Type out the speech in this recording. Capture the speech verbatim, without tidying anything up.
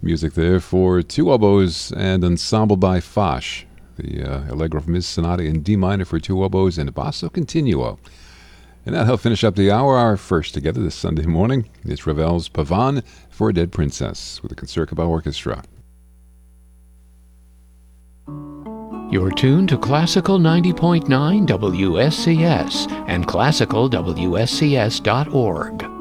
Music there for two oboes and ensemble by Foch. The uh, Allegro from his sonata in D minor for two oboes and basso continuo. And that'll finish up the hour, our first together this Sunday morning. It's Ravel's Pavane for a Dead Princess with the Concertgebouw Orchestra. You're tuned to Classical ninety point nine W S C S and classical W S C S dot org.